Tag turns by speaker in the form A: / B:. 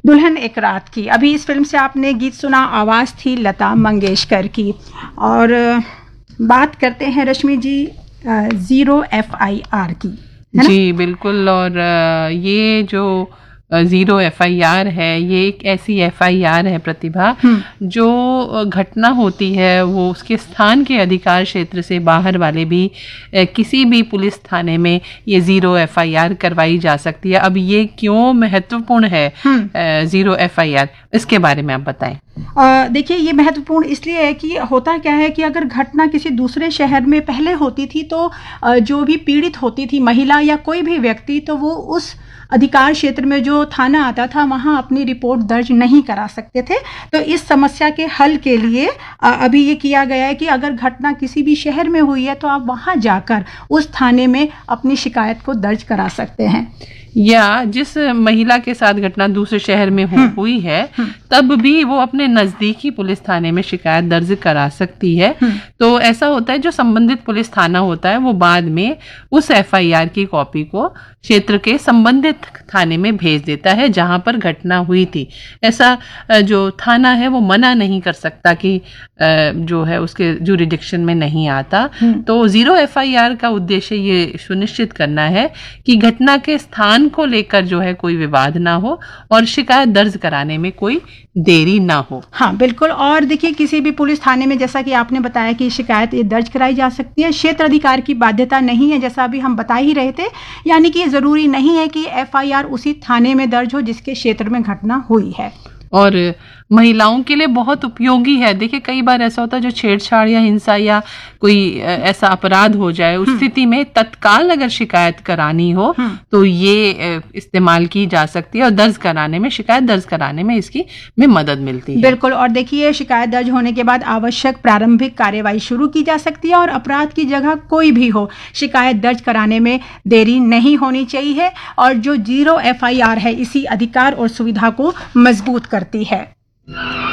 A: दुल्हन एक रात की। अभी इस फिल्म से आपने गीत सुना, आवाज़ थी लता मंगेशकर की। और बात करते हैं रश्मि जी ज़ीरो FIR की, है ना?
B: जी बिल्कुल। और ये जो ज़ीरो FIR है, ये एक ऐसी FIR है प्रतिभा, जो घटना होती है वो उसके स्थान के अधिकार क्षेत्र से बाहर वाले भी किसी भी पुलिस थाने में ये ज़ीरो FIR करवाई जा सकती है। अब ये क्यों महत्वपूर्ण है ज़ीरो FIR, इसके बारे में आप बताएं।
A: देखिए, ये महत्वपूर्ण इसलिए है कि होता क्या है कि अगर घटना किसी दूसरे शहर में पहले होती थी तो जो भी पीड़ित होती थी, महिला या कोई भी व्यक्ति, तो वो उस अधिकार क्षेत्र में जो थाना आता था वहाँ अपनी रिपोर्ट दर्ज नहीं करा सकते थे। तो इस समस्या के हल के लिए अभी ये किया गया है कि अगर घटना किसी भी शहर में हुई है तो आप वहाँ जाकर उस थाने में अपनी शिकायत को दर्ज करा सकते हैं।
B: या जिस महिला के साथ घटना दूसरे शहर में हुई है तब भी वो अपने नजदीकी पुलिस थाने में शिकायत दर्ज करा सकती है। तो ऐसा होता है, जो संबंधित पुलिस थाना होता है वो बाद में उस FIR की कॉपी को क्षेत्र के संबंधित थाने में भेज देता है जहां पर घटना हुई थी। ऐसा जो थाना है वो मना नहीं कर सकता कि जो है उसके जुरिडिक्शन में नहीं आता। तो ज़ीरो FIR का उद्देश्य ये सुनिश्चित करना है कि घटना के स्थान को लेकर जो है कोई विवाद ना हो और शिकायत दर्ज कराने में कोई देरी ना हो।
A: हाँ बिल्कुल। और देखिए, किसी भी पुलिस थाने में जैसा कि आपने बताया कि शिकायत ये दर्ज कराई जा सकती है, क्षेत्र अधिकार की बाध्यता नहीं है, जैसा अभी हम बता ही रहे थे। यानी कि ज़रूरी नहीं है कि FIR उसी थाने में दर्ज हो जिसके क्षेत्र में घटना हुई है।
B: और महिलाओं के लिए बहुत उपयोगी है। देखिए, कई बार ऐसा होता है जो छेड़छाड़ या हिंसा या कोई ऐसा अपराध हो जाए, उस स्थिति में तत्काल अगर शिकायत करानी हो तो ये इस्तेमाल की जा सकती है और दर्ज कराने में, शिकायत दर्ज कराने में इसकी में मदद मिलती है।
A: बिल्कुल। और देखिए, शिकायत दर्ज होने के बाद आवश्यक प्रारंभिक कार्यवाही शुरू की जा सकती है और अपराध की जगह कोई भी हो, शिकायत दर्ज कराने में देरी नहीं होनी चाहिए। और जो ज़ीरो FIR है, इसी अधिकार और सुविधा को मजबूत करती है।